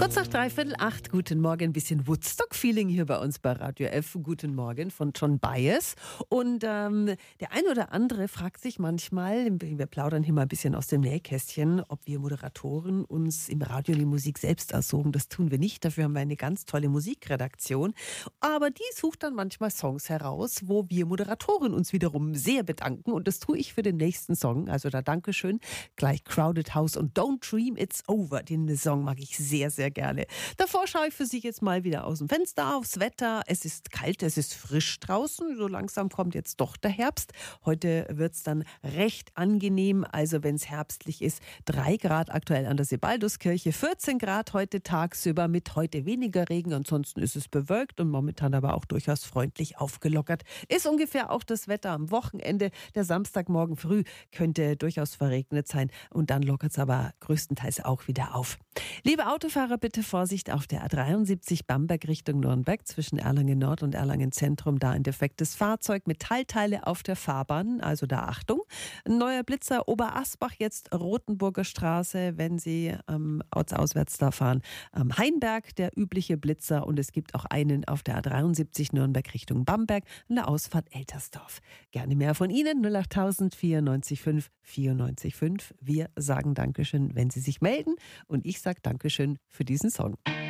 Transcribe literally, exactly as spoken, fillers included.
Kurz nach dreiviertel acht, guten Morgen, ein bisschen Woodstock-Feeling hier bei uns bei Radio F. Guten Morgen von John Baez. Und ähm, der ein oder andere fragt sich manchmal, wir plaudern hier mal ein bisschen aus dem Nähkästchen, ob wir Moderatoren uns im Radio die Musik selbst aussuchen. Das tun wir nicht, dafür haben wir eine ganz tolle Musikredaktion. Aber die sucht dann manchmal Songs heraus, wo wir Moderatoren uns wiederum sehr bedanken. Und das tue ich für den nächsten Song. Also da Dankeschön, gleich Crowded House und Don't Dream It's Over. Den Song mag ich sehr, sehr gerne. Davor schaue ich für Sie jetzt mal wieder aus dem Fenster aufs Wetter. Es ist kalt, es ist frisch draußen. So langsam kommt jetzt doch der Herbst. Heute wird es dann recht angenehm. Also wenn es herbstlich ist, drei Grad aktuell an der Sebalduskirche, vierzehn Grad heute tagsüber mit heute weniger Regen. Ansonsten ist es bewölkt und momentan aber auch durchaus freundlich aufgelockert. Ist ungefähr auch das Wetter am Wochenende. Der Samstagmorgen früh könnte durchaus verregnet sein und dann lockert es aber größtenteils auch wieder auf. Liebe Autofahrer, bitte Vorsicht auf der A dreiundsiebzig Bamberg Richtung Nürnberg zwischen Erlangen Nord und Erlangen Zentrum. Da ein defektes Fahrzeug, Metallteile auf der Fahrbahn, also da Achtung. Ein neuer Blitzer Oberasbach, jetzt Rothenburger Straße, wenn Sie ähm, ortsauswärts da fahren. Am Hainberg der übliche Blitzer und es gibt auch einen auf der A dreiundsiebzig Nürnberg Richtung Bamberg an der Ausfahrt Eltersdorf. Gerne mehr von Ihnen, null acht null null vierundneunzig fünf vierundneunzig fünf. Wir sagen Dankeschön, wenn Sie sich melden und ich sage Dankeschön für diesen Song.